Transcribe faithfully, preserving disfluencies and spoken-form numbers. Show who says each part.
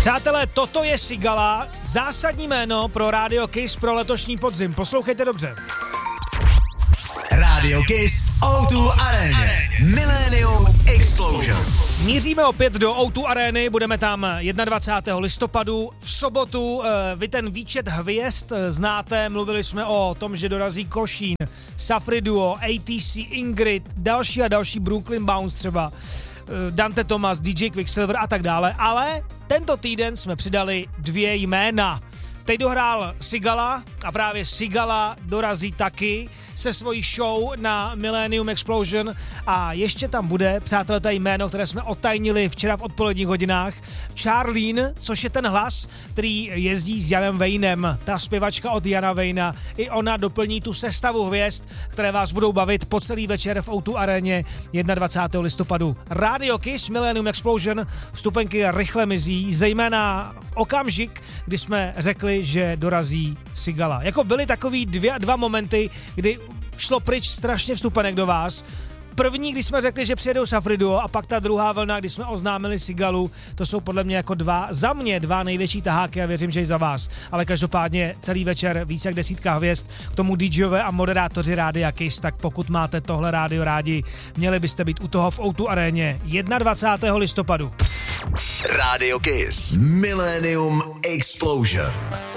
Speaker 1: Přátelé, toto je Sigala, zásadní jméno pro Radio Kiss pro letošní podzim. Poslouchejte dobře.
Speaker 2: Radio Kiss v ó dva Aréně. Millennium Explosion.
Speaker 1: Míříme opět do ó dva Arény, budeme tam dvacátého prvního listopadu. V sobotu vy ten výčet hvězd znáte, mluvili jsme o tom, že dorazí Košín, Safri Duo, A T C, Ingrid, další a další, Brooklyn Bounce třeba, Dante Thomas, D J Quicksilver a tak dále, ale tento týden jsme přidali dvě jména. Teď dohrál Sigala a právě Sigala dorazí taky se svojí show na Millennium Explosion a ještě tam bude, přátelé, to jméno, které jsme otajnili včera v odpoledních hodinách, Charlene, což je ten hlas, který jezdí s Janem Vejnem, ta zpěvačka od Jana Vejna. I ona doplní tu sestavu hvězd, které vás budou bavit po celý večer v ó dva Aréně dvacátého prvního listopadu. Radio Kiss, Millennium Explosion, vstupenky rychle mizí, zejména v okamžik, kdy jsme řekli, že dorazí Sigala. Jako byly takový dvě, dva momenty, kdy šlo pryč strašně vstupenek do vás. První, když jsme řekli, že přijedou Safri Duo, a pak ta druhá vlna, kdy jsme oznámili Sigalu, to jsou podle mě jako dva, za mě dva největší taháky a věřím, že i za vás. Ale každopádně celý večer více jak desítka hvězd, k tomu DJové a moderátoři Rádia Kiss, tak pokud máte tohle rádio rádi, měli byste být u toho v ó dva Aréně dvacátého prvního listopadu.
Speaker 2: Radio Kiss Millennium Explosion.